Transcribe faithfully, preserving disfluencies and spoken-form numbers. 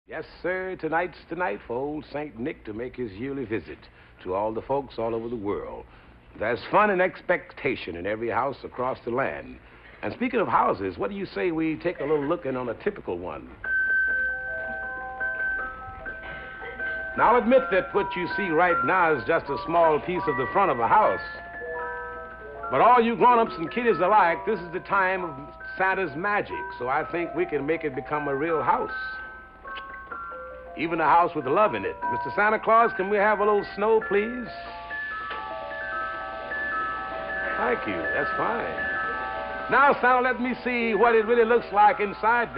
Yes, sir, tonight's the night for old Saint Nick to make his yearly visit to all the folks all over the world. There's fun and expectation in every house across the land. And speaking of houses, what do you say we take a little looking on a typical one? Now, I'll admit that what you see right now is just a small piece of the front of a house. But all you grown-ups and kiddies alike, this is the time of Santa's magic, so I think we can make it become a real house. Even a house with love in it. Mister Santa Claus, can we have a little snow, please? Thank you. That's fine. Now, Santa, let me see what it really looks like inside this.